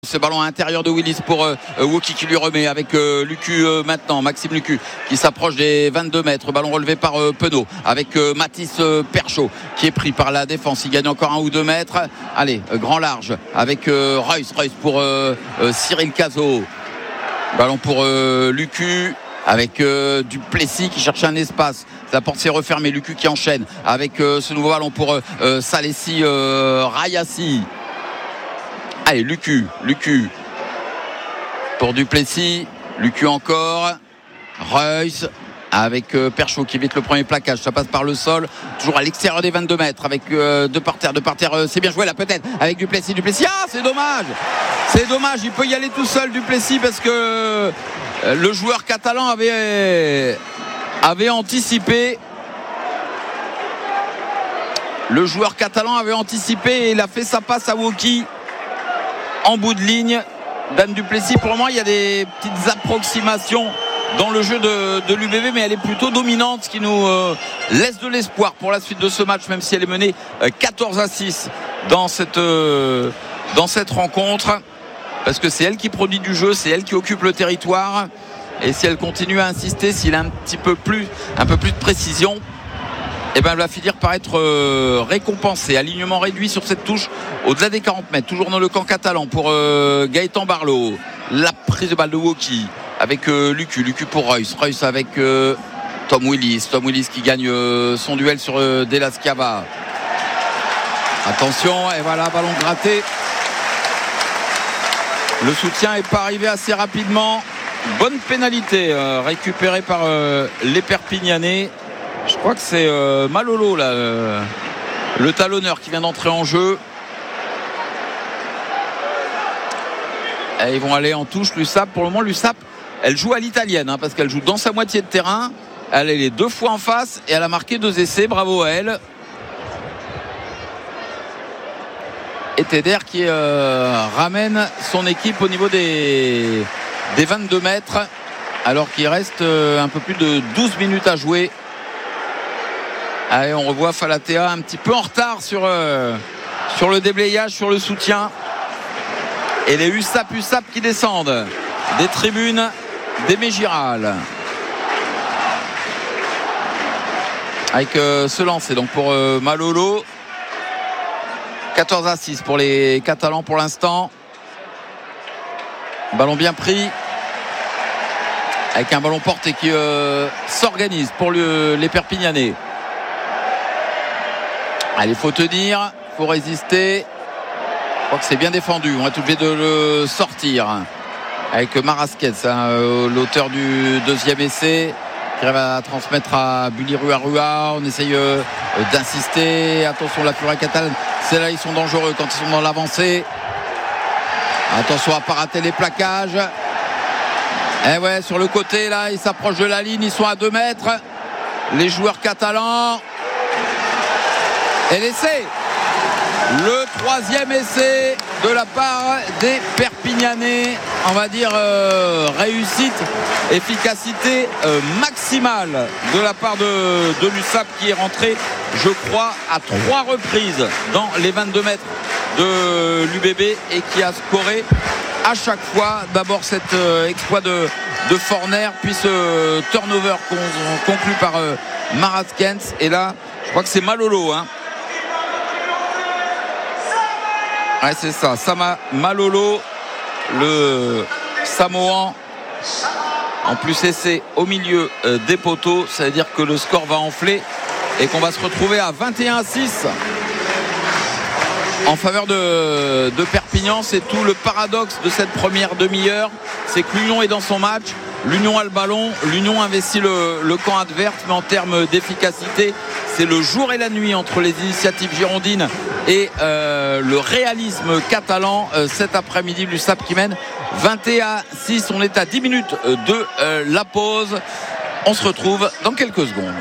Ce ballon à l'intérieur de Willis pour Woki qui lui remet avec Lucu maintenant, Maxime Lucu qui s'approche des 22 mètres, ballon relevé par Penaud avec Mathis Perchaud qui est pris par la défense, il gagne encore 1 ou 2 mètres. Allez, grand large avec Reus pour Cyril Cazot, ballon pour Lucu avec Duplessis qui cherche un espace, la porte s'est refermée, Lucu qui enchaîne avec ce nouveau ballon pour Salessi Rayassi. Allez, Lucu pour Duplessis, Lucu encore, Reus avec Perchaud qui évite le premier plaquage, ça passe par le sol, toujours à l'extérieur des 22 mètres avec deux par terre, c'est bien joué là peut-être avec Duplessis, c'est dommage, il peut y aller tout seul Duplessis parce que le joueur catalan avait anticipé. Le joueur catalan avait anticipé et il a fait sa passe à Woki en bout de ligne. Dan Duplessis, pour le moment il y a des petites approximations dans le jeu de l'UBB, mais elle est plutôt dominante, ce qui nous laisse de l'espoir pour la suite de ce match, même si elle est menée 14-6 dans cette rencontre, parce que c'est elle qui produit du jeu, c'est elle qui occupe le territoire, et si elle continue à insister, s'il a un peu plus de précision, elle va finir par être récompensée. Alignement réduit sur cette touche au-delà des 40 mètres, toujours dans le camp catalan pour Gaëtan Barlow. La prise de balle de Woki avec Lucu pour Reus avec Tom Willis qui gagne son duel sur Delas Cava. Attention, et voilà, ballon gratté. Le soutien n'est pas arrivé assez rapidement. Bonne pénalité récupérée par les Perpignanais. Je crois que c'est Malolo là, le talonneur qui vient d'entrer en jeu. Et ils vont aller en touche. L'USAP, pour le moment l'USAP elle joue à l'italienne, parce qu'elle joue dans sa moitié de terrain, elle est les 2 fois en face et elle a marqué 2 essais, bravo à elle. Et Teder qui ramène son équipe au niveau des 22 mètres alors qu'il reste un peu plus de 12 minutes à jouer. Allez, on revoit Falatea un petit peu en retard sur le déblayage, sur le soutien. Et les USAP qui descendent des tribunes des Mégirales. Avec ce lancer donc pour Malolo. 14-6 pour les Catalans pour l'instant. Ballon bien pris. Avec un ballon porté qui s'organise pour les Perpignanais. Allez, faut tenir, faut résister. Je crois que c'est bien défendu. On est obligé de le sortir. Avec Marasquez, l'auteur du 2e essai, qui va transmettre à Bully Rua. On essaye d'insister. Attention, la Furia catalane. C'est là, ils sont dangereux quand ils sont dans l'avancée. Attention à ne pas rater les plaquages. Et ouais, sur le côté, là, ils s'approchent de la ligne. Ils sont à 2 mètres. Les joueurs catalans. Et l'essai, le 3e essai de la part des Perpignanais, on va dire réussite, efficacité maximale de la part de l'USAP qui est rentré, je crois, à 3 reprises dans les 22 mètres de l'UBB et qui a scoré à chaque fois. D'abord cet exploit de Forner, puis ce turnover conclu par Maraskens, et là je crois que c'est Malolo, Ouais, c'est ça, Sama Malolo, le Samoan. En plus, essai au milieu des poteaux, ça veut dire que le score va enfler et qu'on va se retrouver à 21-6 en faveur de Perpignan. C'est tout le paradoxe de cette première demi-heure, c'est que l'Union est dans son match, l'Union a le ballon, l'Union investit le camp adverse, mais en termes d'efficacité, c'est le jour et la nuit entre les initiatives girondines et le réalisme catalan. Cet après-midi, l'USAP qui mène 21-6. On est à 10 minutes de la pause. On se retrouve dans quelques secondes.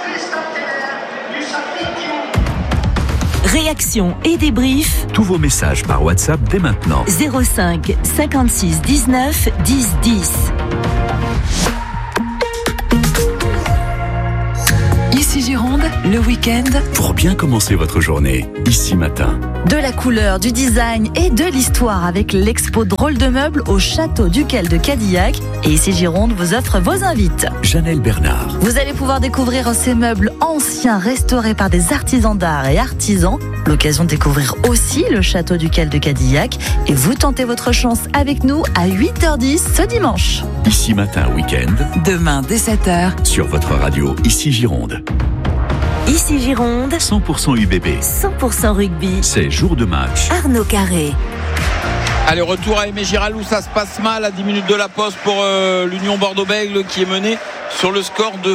Réaction et débrief. Tous vos messages par WhatsApp dès maintenant. 05 56 19 10 10. Ici Gironde, le week-end, Pour bien commencer votre journée, ici matin. de la couleur, du design et de l'histoire avec l'expo drôle de meubles au Château Duquel de Cadillac. Et ici Gironde vous offre vos invites. Janelle Bernard. Vous allez pouvoir découvrir ces meubles anciens restaurés par des artisans d'art et artisans. L'occasion de découvrir aussi le Château Duquel de Cadillac. Et vous tentez votre chance avec nous à 8h10 ce dimanche. Ici matin, week-end, Demain dès 7h. sur votre radio, ici Gironde. Ici Gironde, 100% UBB. 100% rugby. C'est jour de match. Arnaud Carré. Allez, retour à Aimé Giral où ça se passe mal à 10 minutes de la pause pour l'Union Bordeaux-Bègles qui est menée sur le score de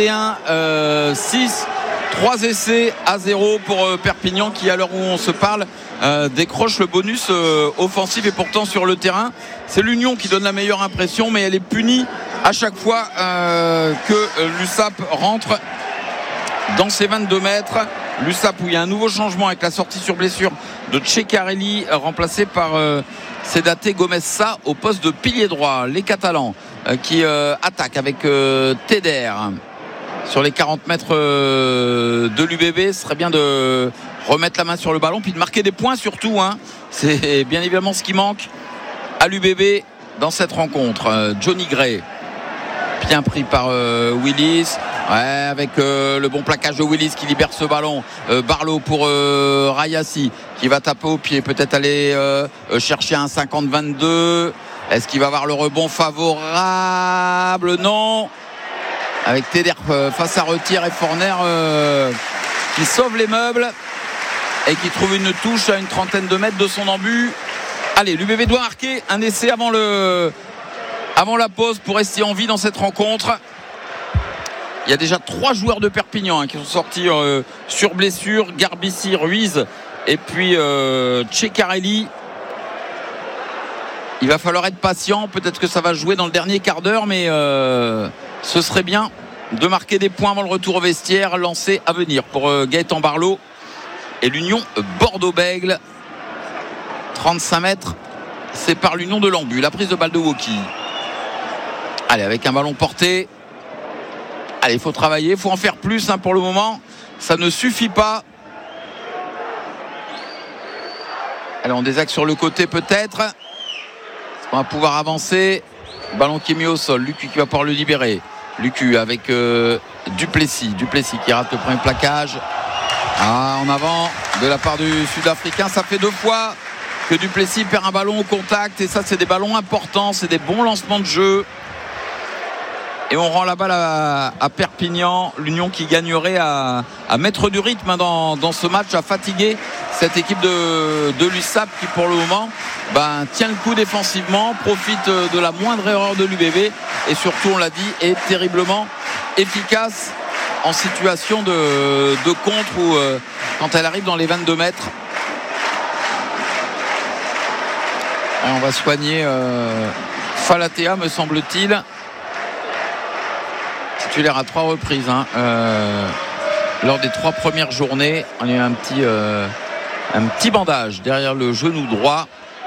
21-6. 3 essais à 0 pour Perpignan qui, à l'heure où on se parle, décroche le bonus offensif. Et pourtant sur le terrain, c'est l'Union qui donne la meilleure impression, mais elle est punie à chaque fois que l'USAP rentre dans ses 22 mètres. L'USAP où il y a un nouveau changement avec la sortie sur blessure de Ceccarelli, remplacé par Sedate Gomez-Sa au poste de pilier droit. Les Catalans qui attaquent avec Teder sur les 40 mètres de l'UBB. Ce serait bien de remettre la main sur le ballon puis de marquer des points surtout, hein. C'est bien évidemment ce qui manque à l'UBB dans cette rencontre. Johnny Gray, bien pris par Willis. Ouais, avec le bon plaquage de Willis qui libère ce ballon. Barlow pour Rayassi qui va taper au pied, peut-être aller chercher un 50-22. Est-ce qu'il va avoir le rebond favorable? Non. Avec Teder face à Retire et Forner qui sauve les meubles et qui trouve une touche à une trentaine de mètres de son embut. Allez, l'UBB doit marquer un essai avant la pause pour rester en vie dans cette rencontre. Il y a déjà 3 joueurs de Perpignan qui sont sortis sur blessure. Garbici, Ruiz et puis Ceccarelli. Il va falloir être patient. Peut-être que ça va jouer dans le dernier quart d'heure, mais ce serait bien de marquer des points avant le retour au vestiaire. Lancé à venir pour Gaëtan Barlow et l'Union Bordeaux-Bègles. 35 mètres, c'est par l'Union de Lambu. La prise de balle de Woki. Allez, avec un ballon porté. Allez, il faut travailler, il faut en faire plus, hein, pour le moment. Ça ne suffit pas. Allez, on désaxe sur le côté peut-être. On va pouvoir avancer. Ballon qui est mis au sol. Lucu qui va pouvoir le libérer. Lucu avec Duplessis. Duplessis qui rate le premier plaquage. En avant de la part du Sud-Africain. Ça fait 2 fois que Duplessis perd un ballon au contact. Et ça, c'est des ballons importants. C'est des bons lancements de jeu. Et on rend la balle à Perpignan. L'Union qui gagnerait à mettre du rythme dans ce match, à fatiguer cette équipe de l'USAP qui pour le moment tient le coup défensivement, profite de la moindre erreur de l'UBB et surtout, on l'a dit, est terriblement efficace en situation de contre ou quand elle arrive dans les 22 mètres. Et on va soigner Falatea, me semble-t-il. Titulaire à 3 reprises lors des 3 premières journées. On a eu un petit bandage derrière le genou droit.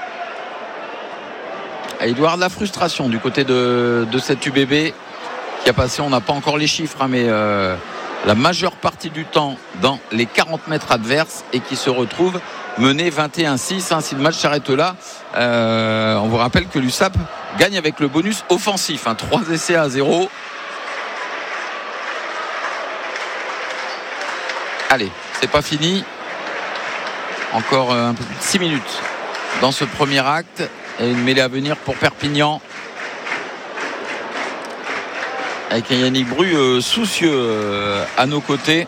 Et il doit y avoir de la frustration du côté de cette UBB qui a passé, on n'a pas encore les chiffres, mais la majeure partie du temps dans les 40 mètres adverses et qui se retrouve mené 21-6. Si le match s'arrête là, on vous rappelle que l'USAP gagne avec le bonus offensif, 3 essais à 0. Allez, c'est pas fini. Encore un peu plus de 6 minutes dans ce premier acte. Et une mêlée à venir pour Perpignan. Avec un Yannick Bru soucieux à nos côtés.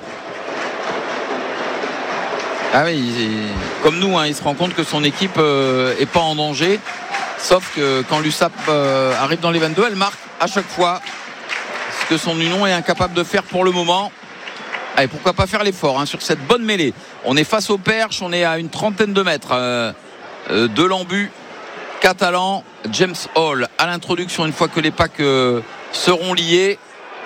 Ah oui, comme nous, il se rend compte que son équipe est pas en danger. Sauf que quand l'USAP arrive dans les 22, elle marque à chaque fois. Ce que son Union est incapable de faire pour le moment. Allez, pourquoi pas faire l'effort sur cette bonne mêlée. On est face aux perches, on est à une trentaine de mètres de l'embut catalan. James Hall à l'introduction une fois que les packs seront liés.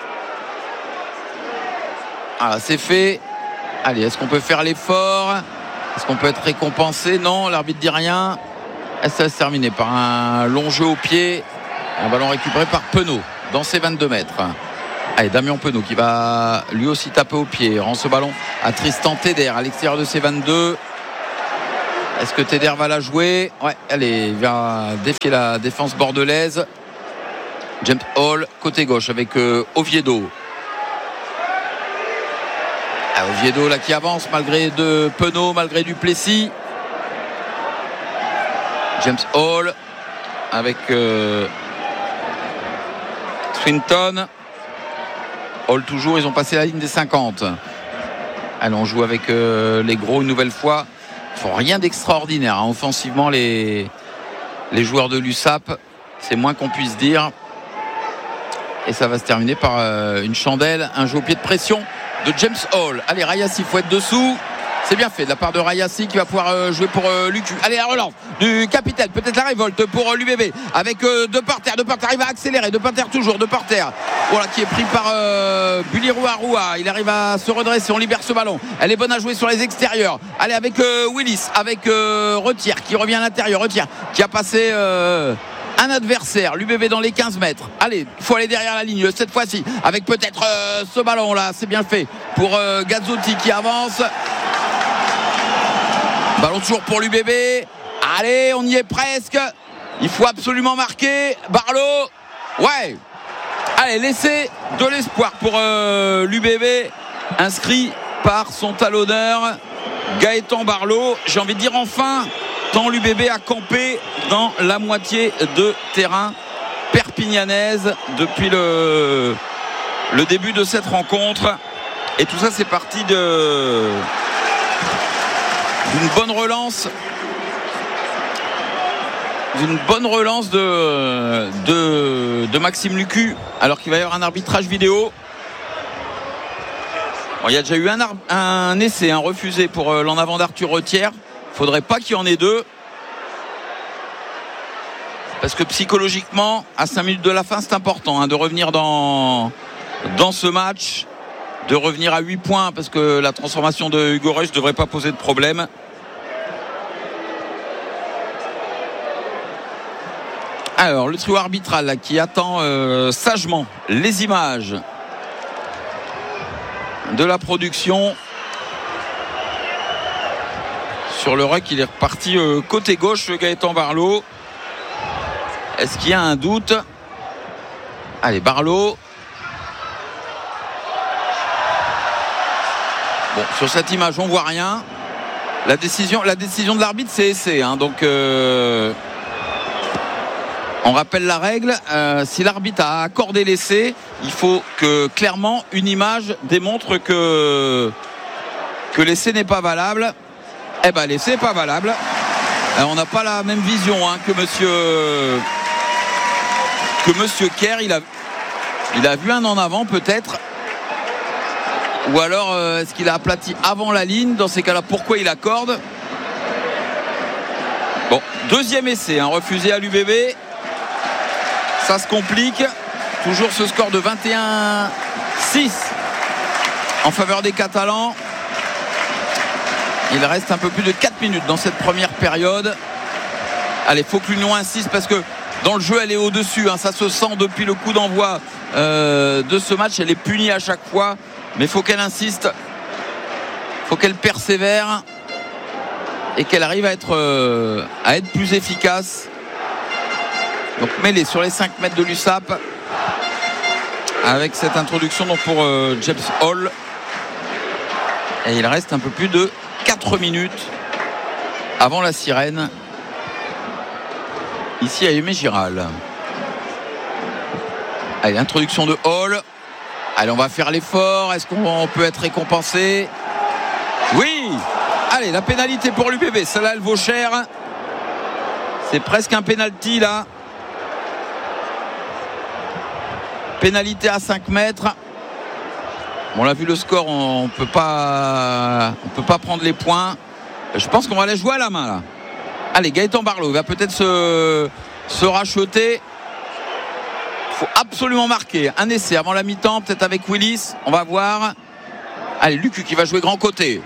Ah, c'est fait. Allez, est-ce qu'on peut faire l'effort? Est-ce qu'on peut être récompensé? Non, l'arbitre dit rien. Et ça se terminer par un long jeu au pied. Un ballon récupéré par Penaud dans ses 22 mètres. Allez, Damien Penaud qui va lui aussi taper au pied. Rend ce ballon à Tristan Teder à l'extérieur de ses 22. Est-ce que Teder va la jouer? Ouais, allez, il va défier la défense bordelaise. James Hall, côté gauche avec Oviedo. Oviedo là qui avance malgré de Penaud, malgré Duplessis. James Hall avec Swinton. Hall toujours, ils ont passé la ligne des 50. Allez, on joue avec les gros une nouvelle fois. Ils font rien d'extraordinaire hein. Offensivement les joueurs de l'USAP, c'est moins qu'on puisse dire. Et ça va se terminer par une chandelle, un jeu au pied de pression de James Hall. Allez, Rayassi, faut être dessous. C'est bien fait de la part de Rayassi qui va pouvoir jouer pour Lucu. Allez, la relance du capitaine, peut-être la révolte pour l'UBB avec Departerre. Departerre, il va accélérer. Departerre toujours, Departerre. Voilà, qui est pris par Bulirou-Aroua. Il arrive à se redresser, on libère ce ballon. Elle est bonne à jouer sur les extérieurs. Allez, avec Willis, avec Retire qui revient à l'intérieur. Retire qui a passé un adversaire, l'UBB dans les 15 mètres. Allez, il faut aller derrière la ligne cette fois-ci avec peut-être ce ballon là. C'est bien fait pour Gazzotti qui avance. Ballon toujours pour l'UBB. Allez, on y est presque. Il faut absolument marquer. Barlow. Ouais. Allez, laissez de l'espoir pour l'UBB. Inscrit par son talonneur Gaëtan Barlow. J'ai envie de dire enfin, tant l'UBB a campé dans la moitié de terrain perpignanaise depuis le début de cette rencontre. Et tout ça, c'est parti d'une bonne relance de Maxime Lucu, alors qu'il va y avoir un arbitrage vidéo. Bon, il y a déjà eu un essai refusé pour l'en avant d'Arthur Retire. Faudrait pas qu'il y en ait deux, parce que psychologiquement à 5 minutes de la fin c'est important de revenir dans ce match, de revenir à 8 points, parce que la transformation de Hugo Reus ne devrait pas poser de problème. Alors le trio arbitral là, qui attend sagement les images de la production. Sur le ruck, il est reparti côté gauche, Gaëtan Barlow. Est-ce qu'il y a un doute? Allez, Barlow. Bon, sur cette image, on voit rien. La décision de l'arbitre, c'est essai. Donc, on rappelle la règle. Si l'arbitre a accordé l'essai, il faut que clairement une image démontre que l'essai n'est pas valable. Eh ben, l'essai n'est pas valable. On n'a pas la même vision que monsieur Kerr. Il a vu un en avant peut-être. Ou alors est-ce qu'il a aplati avant la ligne? Dans ces cas-là, pourquoi il accorde? Bon, deuxième essai refusé à l'UBB. Ça se complique. Toujours ce score de 21-6 en faveur des Catalans. Il reste un peu plus de 4 minutes dans cette première période. Allez, faut que l'Union insiste, parce que dans le jeu elle est au-dessus. Ça se sent depuis le coup d'envoi de ce match. Elle est punie à chaque fois, mais il faut qu'elle insiste, il faut qu'elle persévère et qu'elle arrive à être plus efficace. Donc mêlée sur les 5 mètres de l'USAP avec cette introduction donc pour James Hall. Et il reste un peu plus de 4 minutes avant la sirène ici à Aimé-Giral. Allez, introduction de Hall. Allez, on va faire l'effort. Est-ce qu'on peut être récompensé? Oui. Allez, la pénalité pour l'UBB, celle-là elle vaut cher. C'est presque un pénalty là. Pénalité à 5 mètres. Bon, on a vu le score, on peut pas prendre les points. Je pense qu'on va les jouer à la main là. Allez, Gaëtan Barlow va peut-être se racheter. Il faut absolument marquer un essai avant la mi-temps, peut-être avec Willis, on va voir. Allez, Lucu qui va jouer grand côté.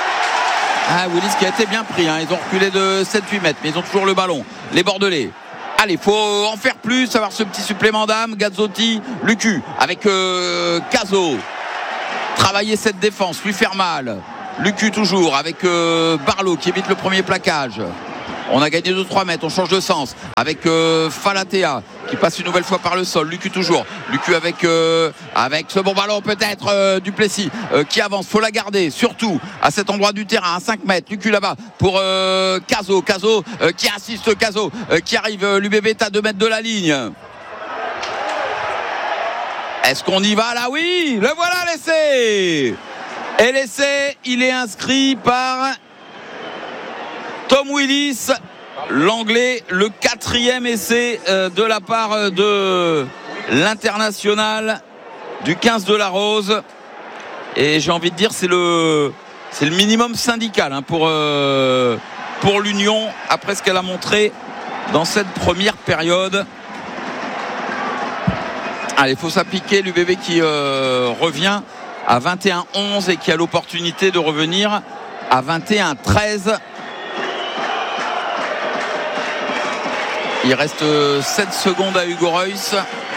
Willis qui a été bien pris, ils ont reculé de 7-8 mètres, mais ils ont toujours le ballon. Les Bordelais. Allez, faut en faire plus, avoir ce petit supplément d'âme. Gazzotti, Lucu avec Caso. Travailler cette défense, lui faire mal. Lucu toujours avec Barlow qui évite le premier plaquage. On a gagné 2-3 mètres, on change de sens avec Falatea qui passe une nouvelle fois par le sol. Lucu toujours. Lucu avec ce bon ballon peut-être Duplessis qui avance. Faut la garder, surtout à cet endroit du terrain, à 5 mètres. Lucu là-bas pour Caso. Caso qui assiste, Caso qui arrive. L'UBB est à 2 mètres de la ligne. Est-ce qu'on y va là? Oui, le voilà l'essai. Et l'essai, il est inscrit par Tom Willis, l'anglais, le 4e essai de la part de l'international du 15 de la Rose. Et j'ai envie de dire c'est le minimum syndical pour l'Union après ce qu'elle a montré dans cette première période. Allez, il faut s'appliquer. L'UBB qui revient à 21-11 et qui a l'opportunité de revenir à 21-13. Il reste 7 secondes à Hugo Reus.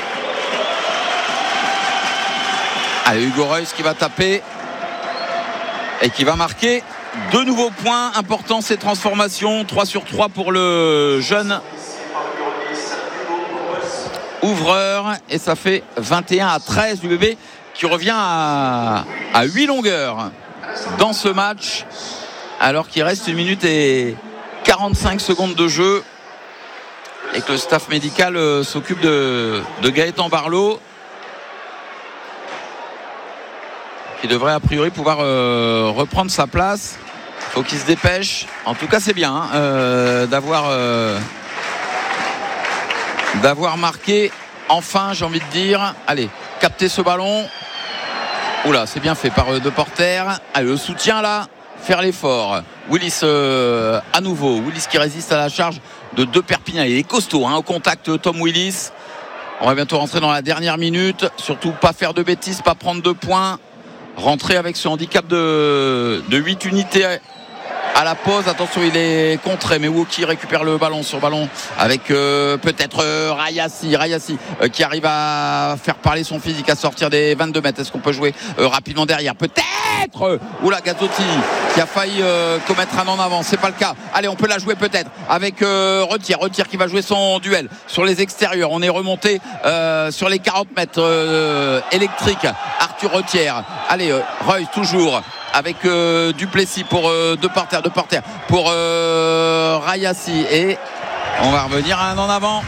Allez, Hugo Reus qui va taper et qui va marquer 2 nouveaux points importants, ces transformations. 3 sur 3 pour le jeune ouvreur. Et ça fait 21-13. L'UBB qui revient à 8 longueurs dans ce match, alors qu'il reste 1 minute et 45 secondes de jeu. Et que le staff médical s'occupe de Gaëtan Barlow, qui devrait a priori pouvoir reprendre sa place. Il faut qu'il se dépêche. En tout cas, c'est bien d'avoir marqué enfin, j'ai envie de dire. Allez, capter ce ballon. Oula, c'est bien fait par De Porter. Allez, le soutien là, faire l'effort. Willis à nouveau. Willis qui résiste à la charge de Perpignan. Il est costaud au contact, Tom Willis. On va bientôt rentrer dans la dernière minute. Surtout pas faire de bêtises, pas prendre 2 points. Rentrer avec ce handicap de 8 unités à la pause. Attention, il est contré, mais Woki récupère le ballon sur ballon avec peut-être Rayassi qui arrive à faire parler son physique, à sortir des 22 mètres. Est-ce qu'on peut jouer rapidement derrière? Peut-être. Oula, Gazzotti qui a failli commettre un en avant, c'est pas le cas. Allez, on peut la jouer peut-être avec Retière qui va jouer son duel sur les extérieurs. On est remonté sur les 40 mètres électriques. Arthur Retière. Allez, Reus toujours avec Duplessis pour De Porter pour Rayassi, et on va revenir à un en avant.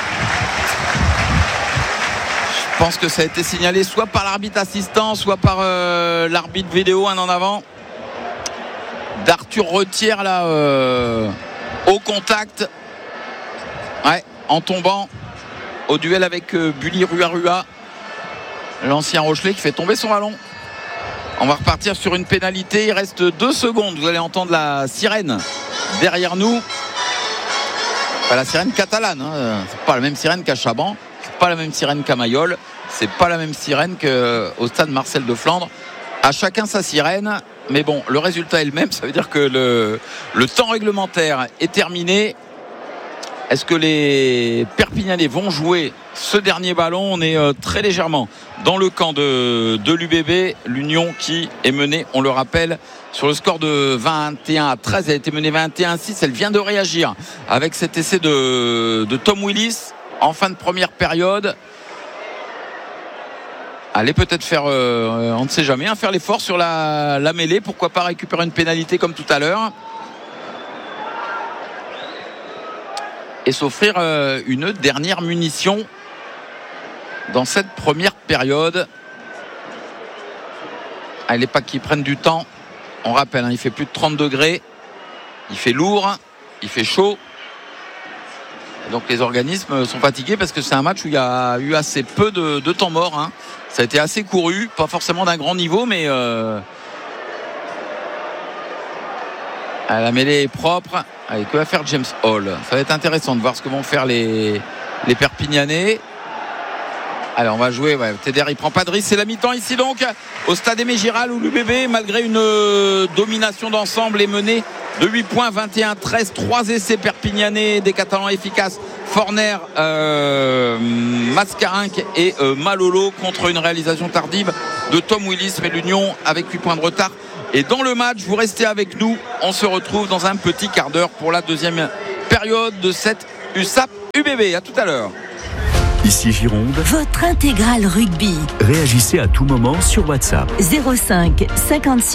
Je pense que ça a été signalé soit par l'arbitre assistant, soit par l'arbitre vidéo. Un en avant d'Arthur Retière là au contact, en tombant au duel avec Bully Rua, l'ancien Rochelais, qui fait tomber son ballon. On va repartir sur une pénalité. Il reste 2 secondes. Vous allez entendre la sirène derrière nous. Pas la sirène catalane. C'est pas la même sirène qu'à Chaban. C'est pas la même sirène qu'à Mayol. C'est pas la même sirène qu'au stade Marcel de Flandre. À chacun sa sirène. Mais bon, le résultat est le même. Ça veut dire que le temps réglementaire est terminé. Est-ce que les Perpignanais vont jouer ce dernier ballon? On est très légèrement dans le camp de l'UBB. L'Union qui est menée, on le rappelle, sur le score de 21-13. Elle a été menée 21-6. Elle vient de réagir avec cet essai de Tom Willis en fin de première période. Allez peut-être faire, on ne sait jamais, faire l'effort sur la mêlée. Pourquoi pas récupérer une pénalité comme tout à l'heure et s'offrir une dernière munition dans cette première période. Allez, les packs qui prennent du temps. On rappelle, il fait plus de 30 degrés. Il fait lourd. Il fait chaud. Et donc les organismes sont fatigués parce que c'est un match où il y a eu assez peu de temps mort. Ça a été assez couru. Pas forcément d'un grand niveau, mais la mêlée est propre. Allez, que va faire James Hall? Ça va être intéressant de voir ce que vont faire les Perpignanais. Allez, on va jouer. Teder, il prend pas de risque. C'est la mi-temps ici donc au stade Aimé Giral, où l'UBB, malgré une domination d'ensemble, est mené de 8 points, 21-13, 3 essais perpignanais, des Catalans efficaces, Forner, Mascarinck et Malolo, contre une réalisation tardive de Tom Willis, mais l'Union avec 8 points de retard. Et dans le match, vous restez avec nous, on se retrouve dans un petit quart d'heure pour la deuxième période de cette USAP UBB. À tout à l'heure. Ici Gironde, Votre intégrale rugby. réagissez à tout moment sur WhatsApp. 05 56